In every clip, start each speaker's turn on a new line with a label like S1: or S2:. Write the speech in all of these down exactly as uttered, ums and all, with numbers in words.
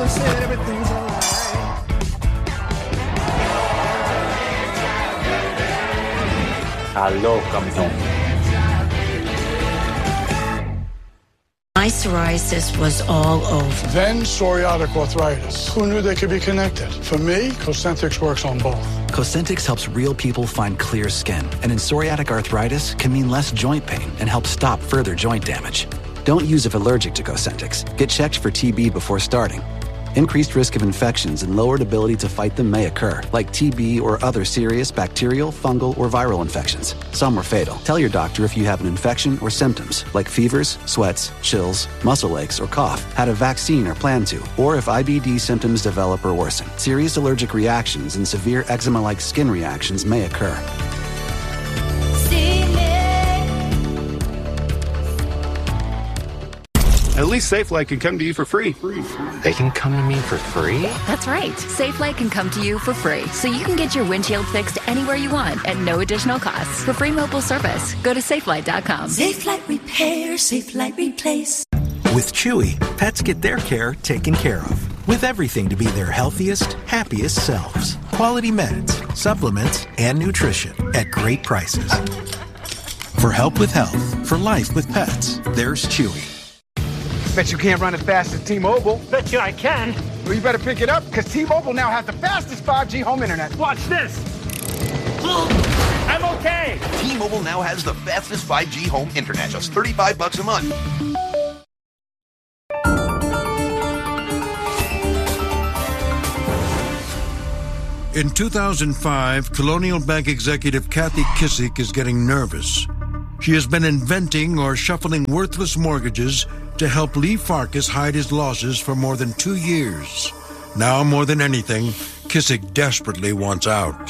S1: Mama said everything's all right.
S2: Aló, campeón.
S3: My psoriasis was all over.
S4: Then psoriatic arthritis. Who knew they could be connected? For me, Cosentyx works on both.
S5: Cosentyx helps real people find clear skin, and in psoriatic arthritis can mean less joint pain and help stop further joint damage. Don't use if allergic to Cosentyx. Get checked for T B before starting. Increased risk of infections and lowered ability to fight them may occur, like T B or other serious bacterial, fungal, or viral infections. Some are fatal. Tell your doctor if you have an infection or symptoms, like fevers, sweats, chills, muscle aches, or cough, had a vaccine or plan to, or if I B D symptoms develop or worsen. Serious allergic reactions and severe eczema-like skin reactions may occur.
S6: At least SafeLight can come to you for free.
S7: They can come to me for free?
S8: That's right. SafeLight can come to you for free, so you can get your windshield fixed anywhere you want at no additional cost. For free mobile service, go to safelight dot com.
S9: SafeLight Repair, SafeLight Replace.
S10: With Chewy, pets get their care taken care of. With everything to be their healthiest, happiest selves. Quality meds, supplements, and nutrition at great prices. For help with health, for life with pets, there's Chewy.
S11: Bet you can't run as fast as T-Mobile.
S12: Bet you I can.
S11: Well, you better pick it up, because T-Mobile now has the fastest five G home internet.
S12: Watch this. I'm okay.
S13: T-Mobile now has the fastest five G home internet, just thirty-five bucks a month.
S14: In two thousand five, Colonial Bank executive Kathy Kissick is getting nervous. She has been inventing or shuffling worthless mortgages to help Lee Farkas hide his losses for more than two years. Now, more than anything, Kissick desperately wants out.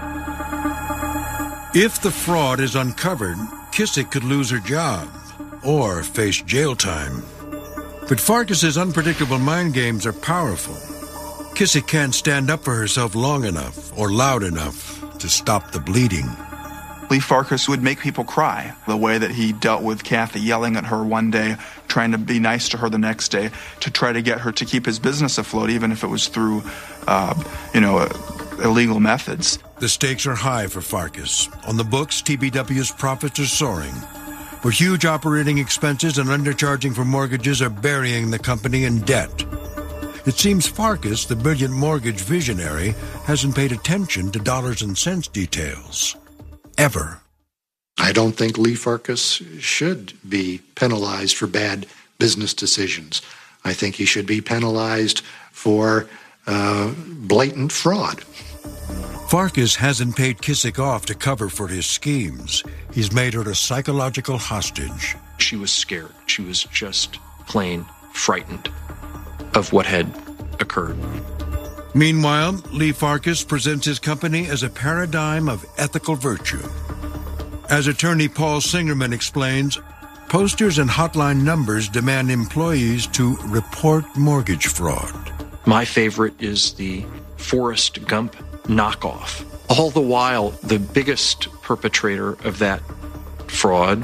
S14: If the fraud is uncovered, Kissick could lose her job or face jail time. But Farkas's unpredictable mind games are powerful. Kissick can't stand up for herself long enough or loud enough to stop the bleeding.
S15: Lee Farkas would make people cry, the way that he dealt with Kathy, yelling at her one day, trying to be nice to her the next day, to try to get her to keep his business afloat, even if it was through, uh, you know, uh, illegal methods.
S14: The stakes are high for Farkas. On the books, T B W's profits are soaring. But huge operating expenses and undercharging for mortgages are burying the company in debt. It seems Farkas, the brilliant mortgage visionary, hasn't paid attention to dollars and cents details. Ever.
S16: I don't think Lee Farkas should be penalized for bad business decisions. I think he should be penalized for uh, blatant fraud.
S14: Farkas hasn't paid Kissick off to cover for his schemes. He's made her a psychological hostage.
S17: She was scared. She was just plain frightened of what had occurred.
S14: Meanwhile, Lee Farkas presents his company as a paradigm of ethical virtue. As attorney Paul Singerman explains, posters and hotline numbers demand employees to report mortgage fraud.
S17: My favorite is the Forrest Gump knockoff. All the while, the biggest perpetrator of that fraud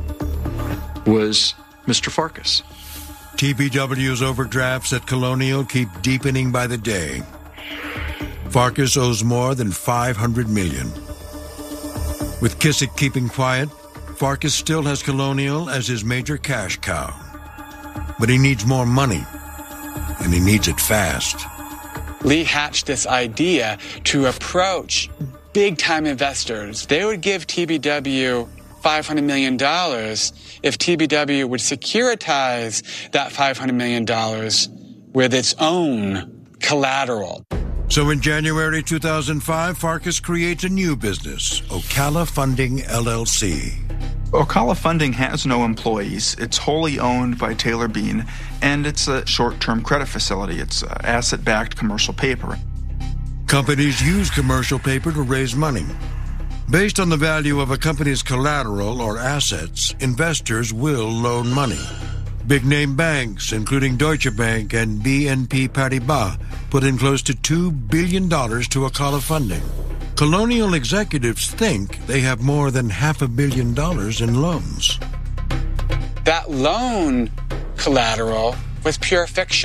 S17: was Mister Farkas.
S14: T B W's overdrafts at Colonial keep deepening by the day. Farkas owes more than five hundred million dollars. With Kissick keeping quiet, Farkas still has Colonial as his major cash cow. But he needs more money, and he needs it fast.
S18: Lee hatched this idea to approach big-time investors. They would give T B W five hundred million dollars if T B W would securitize that five hundred million dollars with its own collateral.
S14: So in January two thousand five, Farkas creates a new business, Ocala Funding, L L C.
S15: Ocala Funding has no employees. It's wholly owned by Taylor Bean, and it's a short-term credit facility. It's uh, asset-backed commercial paper.
S14: Companies use commercial paper to raise money. Based on the value of a company's collateral or assets, investors will loan money. Big-name banks, including Deutsche Bank and B N P Paribas, put in close to two billion dollars to Ocala Funding. Colonial executives think they have more than half a billion dollars in loans.
S18: That loan collateral was pure fiction.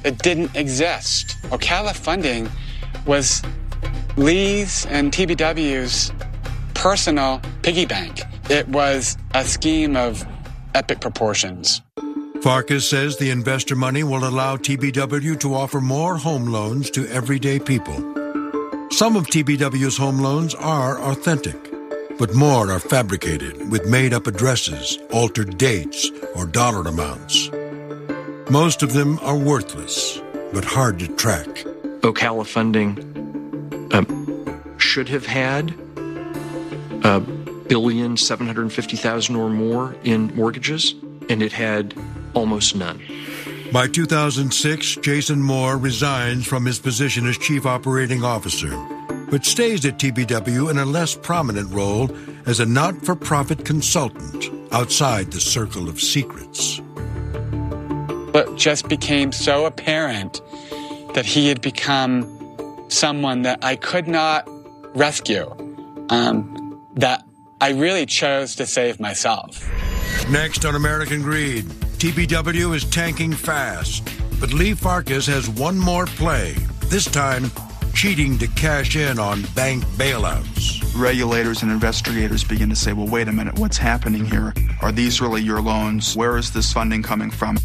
S18: that didn't exist. Ocala funding was Lee's and T B W's personal piggy bank. It was a scheme of epic proportions.
S14: Farkas says the investor money will allow T B W to offer more home loans to everyday people. Some of T B W's home loans are authentic, but more are fabricated with made-up addresses, altered dates, or dollar amounts. Most of them are worthless, but hard to track.
S17: Ocala funding um, should have had a billion seven hundred fifty thousand or more in mortgages, and it had almost none.
S14: By two thousand six, Jason Moore resigns from his position as chief operating officer, but stays at T B W in a less prominent role as a not-for-profit consultant outside the circle of secrets.
S18: But just became so apparent that he had become someone that I could not rescue, um, that I really chose to save myself.
S14: Next on American Greed, T B W is tanking fast, but Lee Farkas has one more play, this time cheating to cash in on bank bailouts.
S15: Regulators and investigators begin to say, well, wait a minute, what's happening here? Are these really your loans? Where is this funding coming from?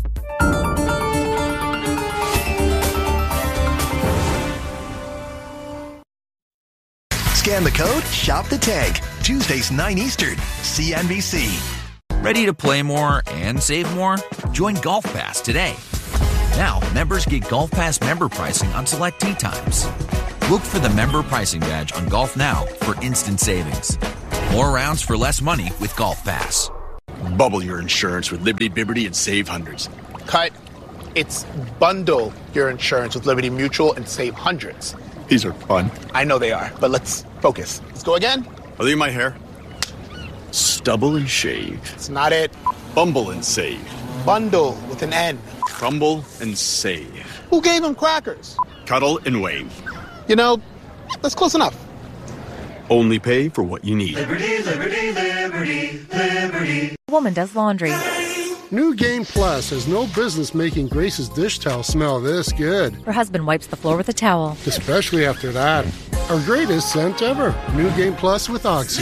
S12: Scan the code, shop the tank. Tuesdays, nine Eastern, C N B C.
S19: Ready to play more and save more? Join Golf Pass today. Now, members get Golf Pass member pricing on select tee times. Look for the member pricing badge on Golf Now for instant savings. More rounds for less money with Golf Pass.
S6: Bubble your insurance with Liberty Biberty and save hundreds.
S11: Cut. It's bundle your insurance with Liberty Mutual and save hundreds.
S6: These are fun.
S11: I know they are, but let's focus. Let's go again.
S6: Are they in my hair? Stubble and shave.
S11: It's not it.
S6: Bumble and save.
S11: Bundle with an N.
S6: Crumble and save.
S11: Who gave him crackers?
S6: Cuddle and wave.
S11: You know, that's close enough.
S6: Only pay for what you need.
S9: Liberty, liberty, liberty, liberty.
S20: Woman does laundry.
S1: New Game Plus has no business making Grace's dish towel smell this good.
S20: Her husband wipes the floor with a towel.
S1: Especially after that. Our greatest scent ever. New Game Plus with Oxy.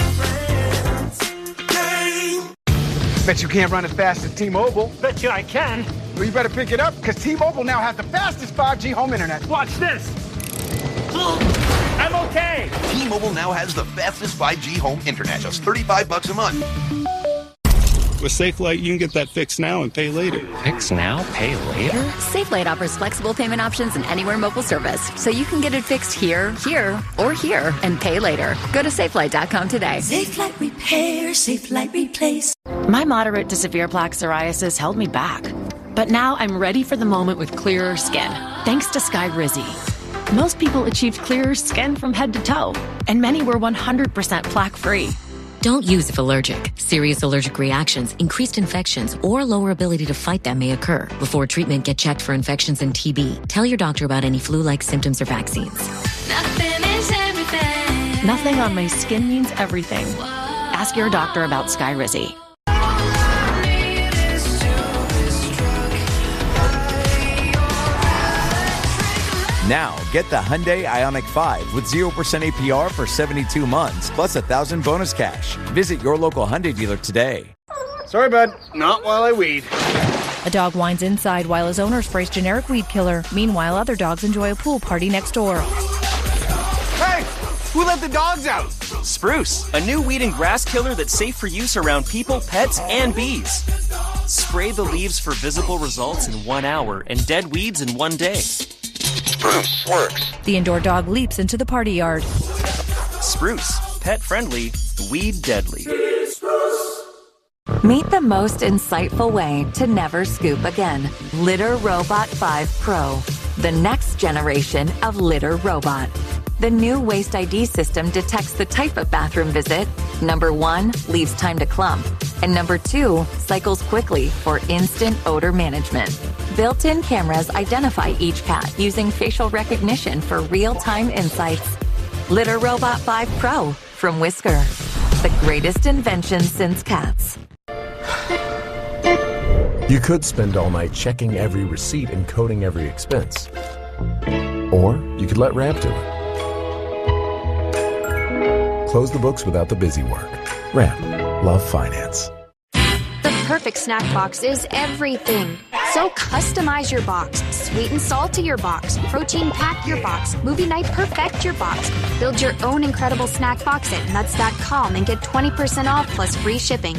S11: Bet you can't run as fast as T-Mobile.
S21: Bet you I can.
S11: Well, you better pick it up, because T-Mobile now has the fastest five G home internet.
S21: Watch this. I'm okay.
S13: T-Mobile now has the fastest five G home internet, just thirty-five bucks a month.
S6: With SafeLight, you can get that fixed now and pay later.
S7: Fix now, pay later?
S8: SafeLight offers flexible payment options and anywhere mobile service, so you can get it fixed here, here, or here, and pay later. Go to safelight dot com today.
S9: SafeLight Repair, SafeLight Replace.
S22: My moderate to severe plaque psoriasis held me back. But now I'm ready for the moment with clearer skin, thanks to Skyrizi. Most people achieved clearer skin from head to toe, and many were one hundred percent plaque-free.
S3: Don't use if allergic. Serious allergic reactions, increased infections, or lower ability to fight them may occur. Before treatment, get checked for infections and T B. Tell your doctor about any flu-like symptoms or vaccines.
S9: Nothing is everything.
S22: Nothing on my skin means everything. Ask your doctor about Skyrizi.
S23: Now, get the Hyundai Ioniq five with zero percent A P R for seventy-two months, plus one thousand bonus cash. Visit your local Hyundai dealer today.
S11: Sorry, bud. Not while I weed.
S20: A dog whines inside while his owner sprays generic weed killer. Meanwhile, other dogs enjoy a pool party next door.
S11: Hey! Who let the dogs out?
S24: Spruce, a new weed and grass killer that's safe for use around people, pets, and bees. Spray the leaves for visible results in one hour and dead weeds in one day.
S20: Spruce works. The indoor dog leaps into the party yard.
S24: Spruce, pet friendly, weed deadly.
S25: Meet the most insightful way to never scoop again. Litter Robot five Pro, the next generation of litter robot. The new Waste I D system detects the type of bathroom visit. Number one, leaves time to clump. And number two, cycles quickly for instant odor management. Built-in cameras identify each cat using facial recognition for real-time insights. Litter Robot five Pro from Whisker. The greatest invention since cats.
S2: You could spend all night checking every receipt and coding every expense. Or you could let Ramp do it. Close the books without the busy work. Ramp. Love finance.
S4: The perfect snack box is everything. So customize your box. Sweet and salty your box. Protein pack your box. Movie night perfect your box. Build your own incredible snack box at nuts dot com and get twenty percent off plus free shipping.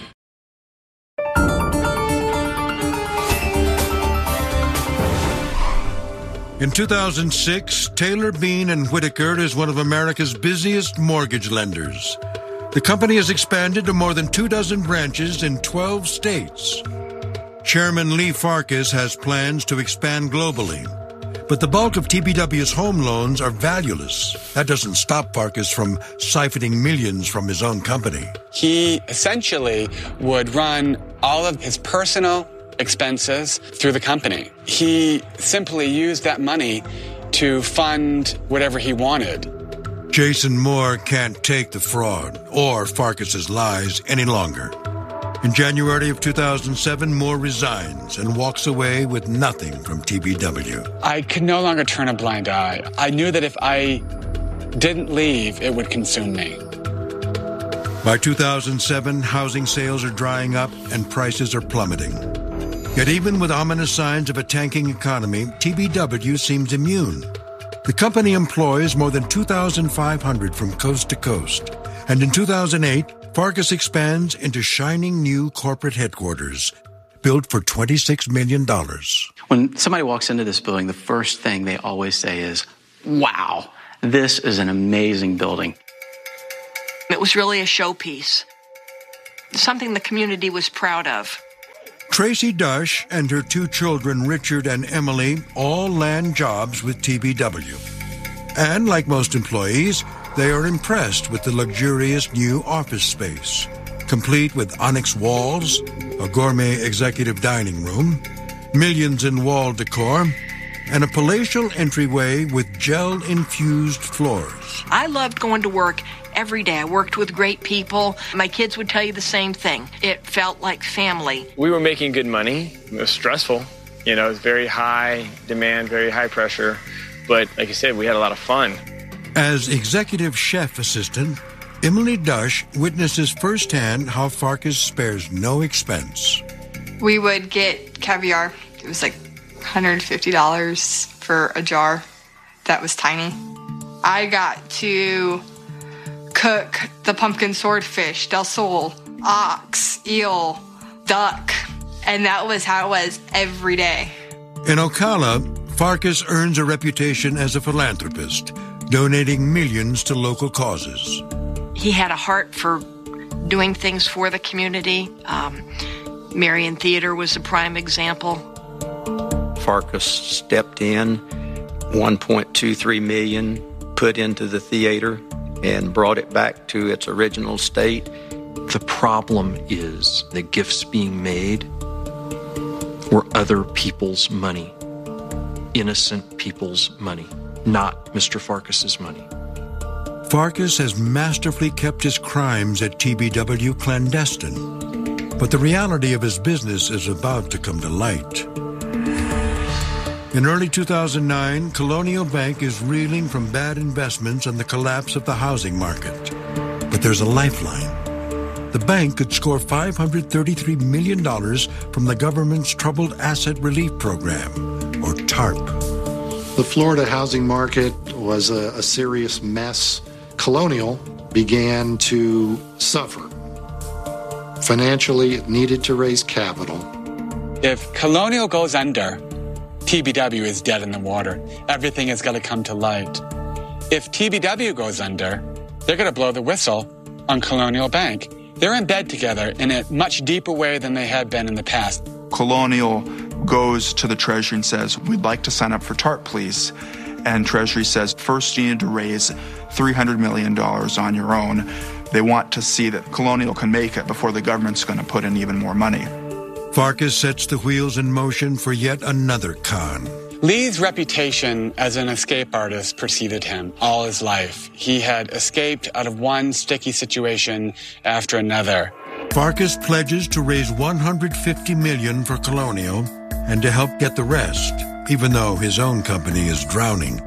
S14: In two thousand six, Taylor, Bean and Whitaker is one of America's busiest mortgage lenders. The company has expanded to more than two dozen branches in twelve states. Chairman Lee Farkas has plans to expand globally, but the bulk of T B W's home loans are valueless. That doesn't stop Farkas from siphoning millions from his own company.
S18: He essentially would run all of his personal expenses through the company. He simply used that money to fund whatever he wanted.
S14: Jason Moore can't take the fraud or Farkas's lies any longer. In January of two thousand seven, Moore resigns and walks away with nothing from T B W.
S18: I could no longer turn a blind eye. I knew that if I didn't leave, it would consume me.
S14: By two thousand seven, housing sales are drying up and prices are plummeting. Yet even with ominous signs of a tanking economy, T B W seems immune. The company employs more than two thousand five hundred from coast to coast. And in two thousand eight, Farkas expands into shining new corporate headquarters, built for twenty-six million dollars.
S5: When somebody walks into this building, the first thing they always say is, wow, this is an amazing building.
S10: It was really a showpiece, something the community was proud of.
S14: Tracy Dush and her two children, Richard and Emily, all land jobs with T B W. And like most employees, they are impressed with the luxurious new office space, complete with onyx walls, a gourmet executive dining room, millions in wall decor, and a palatial entryway with gel-infused floors.
S10: I loved going to work every day. I worked with great people. My kids would tell you the same thing. It felt like family.
S16: We were making good money. It was stressful. You know, it was very high demand, very high pressure. But like you said, we had a lot of fun.
S14: As executive chef assistant, Emily Dush witnesses firsthand how Farkas spares no expense.
S26: We would get caviar. It was like one hundred fifty dollars for a jar that was tiny. I got to cook the pumpkin swordfish, del sol, ox, eel, duck, and that was how it was every day.
S14: In Ocala, Farkas earns a reputation as a philanthropist, donating millions to local causes.
S10: He had a heart for doing things for the community. Um, Marion Theater was a prime example.
S5: Farkas stepped in, one point two three million dollars put into the theater and brought it back to its original state.
S17: The problem is the gifts being made were other people's money, innocent people's money, not Mister Farkas's money.
S14: Farkas has masterfully kept his crimes at T B W clandestine, but the reality of his business is about to come to light. In early two thousand nine, Colonial Bank is reeling from bad investments and the collapse of the housing market. But there's a lifeline. The bank could score five hundred thirty-three million dollars from the government's Troubled Asset Relief Program, or TARP.
S27: The Florida housing market was a, a serious mess. Colonial began to suffer. Financially, it needed to raise capital.
S18: If Colonial goes under, T B W is dead in the water. Everything is going to come to light. If T B W goes under, they're going to blow the whistle on Colonial Bank. They're in bed together in a much deeper way than they had been in the past.
S15: Colonial goes to the Treasury and says, we'd like to sign up for TARP, please. And Treasury says, first you need to raise three hundred million dollars on your own. They want to see that Colonial can make it before the government's going to put in even more money.
S14: Farkas sets the wheels in motion for yet another con.
S18: Lee's reputation as an escape artist preceded him all his life. He had escaped out of one sticky situation after another.
S14: Farkas pledges to raise one hundred fifty million dollars for Colonial and to help get the rest, even though his own company is drowning.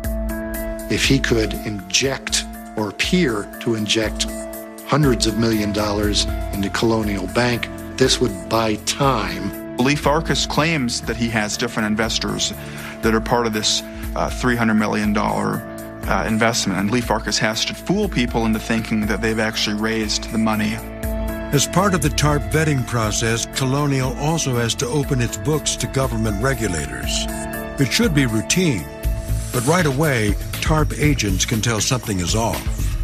S27: If he could inject or appear to inject hundreds of million dollars into Colonial Bank, this would buy time.
S15: Lee Farkas claims that he has different investors that are part of this uh, three hundred million dollars uh, investment, and Lee Farkas has to fool people into thinking that they've actually raised the money.
S14: As part of the TARP vetting process, Colonial also has to open its books to government regulators. It should be routine, but right away, TARP agents can tell something is off.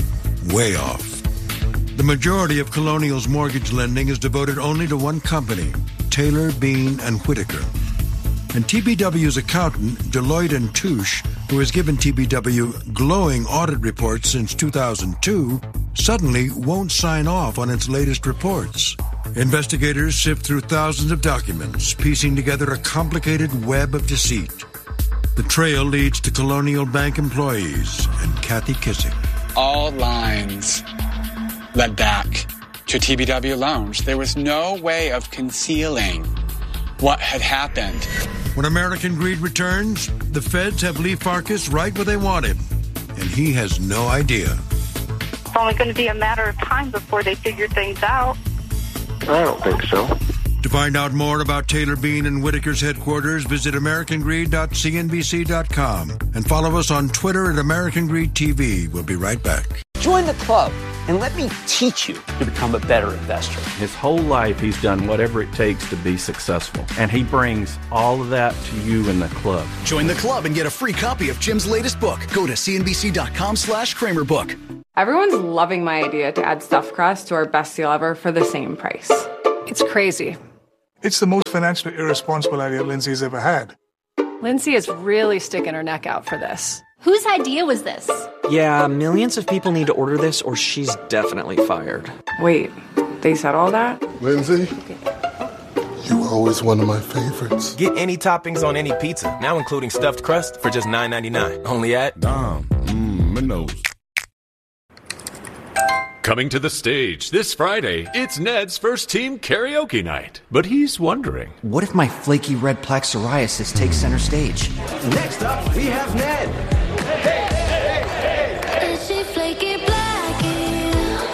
S14: Way off. The majority of Colonial's mortgage lending is devoted only to one company, Taylor, Bean and Whitaker. And T B W's accountant, Deloitte and Touche, who has given T B W glowing audit reports since two thousand two, suddenly won't sign off on its latest reports. Investigators sift through thousands of documents, piecing together a complicated web of deceit. The trail leads to Colonial Bank employees and Kathy Kissick.
S18: All lines led back to T B W loans. There was no way of concealing what had happened.
S14: When American Greed returns, the feds have Lee Farkas right where they want him, and he has no idea.
S1: It's only going to be a matter of time before they figure things out.
S6: I don't think so.
S14: To find out more about Taylor, Bean and Whitaker's headquarters, visit american greed dot c n b c dot com and follow us on Twitter at American Greed T V. We'll be right back.
S7: Join the club and let me teach you to become a better investor.
S12: His whole life, he's done whatever it takes to be successful, and he brings all of that to you in the club.
S13: Join the club and get a free copy of Jim's latest book. Go to c n b c dot com slash Kramer book.
S19: Everyone's loving my idea to add stuffed crust to our best deal ever for the same price. It's crazy.
S21: It's the most financially irresponsible idea Lindsay's ever had.
S19: Lindsay is really sticking her neck out for this.
S28: Whose idea was this?
S24: Yeah, millions of people need to order this or she's definitely fired.
S19: Wait, they said all that?
S29: Lindsay, you were always one of my favorites.
S30: Get any toppings on any pizza, now including stuffed crust, for just nine ninety-nine. Only at
S31: Dom. Mmm, Minnows.
S32: Coming to the stage this Friday, it's Ned's first team karaoke night. But he's wondering,
S33: what if my flaky red plaque psoriasis takes center stage?
S34: Next up, we have Ned. Hey, hey, hey, hey.
S9: Is she flaky blacky?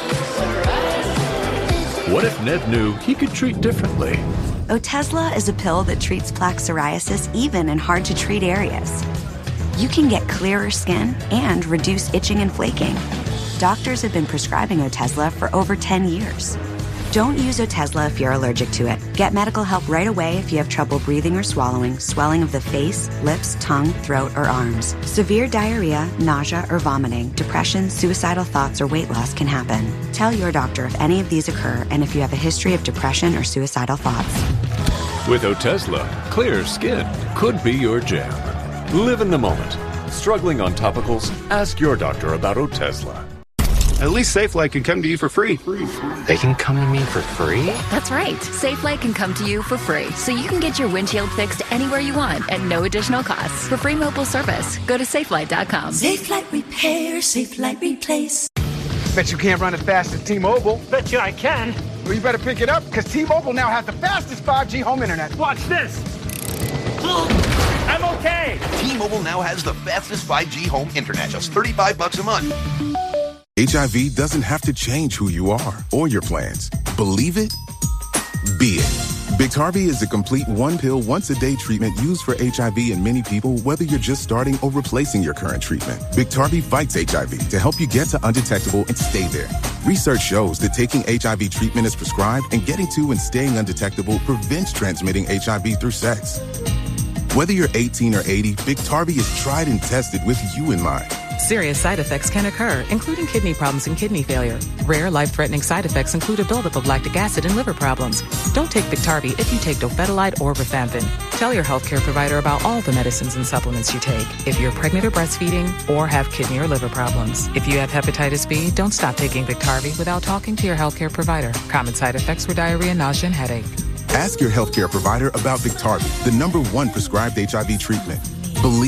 S32: What if Ned knew he could treat differently?
S35: Otezla is a pill that treats plaque psoriasis even in hard-to-treat areas. You can get clearer skin and reduce itching and flaking. Doctors have been prescribing Otezla for over ten years. Don't use Otezla if you're allergic to it. Get medical help right away if you have trouble breathing or swallowing, swelling of the face, lips, tongue, throat, or arms. Severe diarrhea, nausea, or vomiting, depression, suicidal thoughts, or weight loss can happen. Tell your doctor if any of these occur and if you have a history of depression or suicidal thoughts.
S32: With Otezla, clear skin could be your jam. Live in the moment. Struggling on topicals? Ask your doctor about Otezla.
S36: At least SafeLight can come to you for free.
S24: They can come to me for free?
S8: That's right. SafeLight can come to you for free, so you can get your windshield fixed anywhere you want at no additional cost. For free mobile service, go to safelight dot com.
S9: SafeLight Repair, SafeLight Replace.
S37: Bet you can't run as fast as T-Mobile.
S38: Bet you I can.
S37: Well, you better pick it up, because T-Mobile now has the fastest five G home internet.
S38: Watch this. I'm okay.
S39: T-Mobile now has the fastest five G home internet, just thirty-five bucks a month.
S40: H I V doesn't have to change who you are or your plans. Believe it? Be it. Biktarvy is a complete one-pill, once-a-day treatment used for H I V in many people, whether you're just starting or replacing your current treatment. Biktarvy fights H I V to help you get to undetectable and stay there. Research shows that taking H I V treatment as prescribed and getting to and staying undetectable prevents transmitting H I V through sex. Whether you're eighteen or eighty, Biktarvy is tried and tested with you in mind.
S41: Serious side effects can occur, including kidney problems and kidney failure. Rare, life-threatening side effects include a buildup of lactic acid and liver problems. Don't take Biktarvy if you take dofetilide or rifampin. Tell your healthcare provider about all the medicines and supplements you take. If you're pregnant or breastfeeding or have kidney or liver problems. If you have hepatitis B, don't stop taking Biktarvy without talking to your healthcare provider. Common side effects were diarrhea, nausea, and headache.
S40: Ask your healthcare provider about Biktarvy, the number one prescribed H I V treatment. Believe